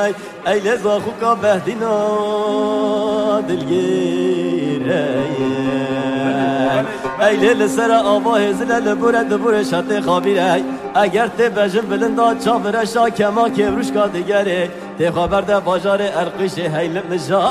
ایل زاخوکا بهدینا دلگیره ایل لسر آوا هزله لبوره دبوره شط خابیره اگر تی بجن بلندا چاوره شا کما که روش کا دیگره تی خبر ده باجار ارقش هیل نجا